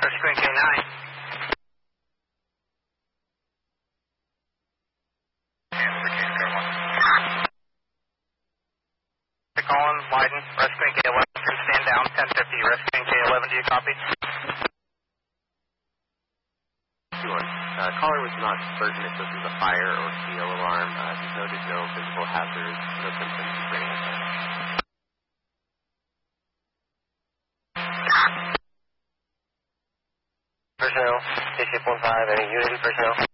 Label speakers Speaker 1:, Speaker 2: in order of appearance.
Speaker 1: Rescuing K9. Colin, widen, rescuing K11, stand down, 1050, rescuing K11, do you copy?
Speaker 2: Caller was not certain if this was a fire or CO alarm. He noted no visible hazards, no symptoms of brain damage.
Speaker 1: Personnel, K-Ship 15, any unity personnel?